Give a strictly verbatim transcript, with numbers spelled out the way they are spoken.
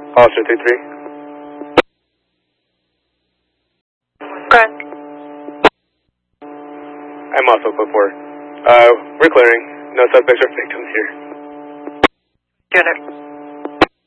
Hollister three three. Correct. I'm also code four. Uh, we're clearing. No suspects or victims here. Unit.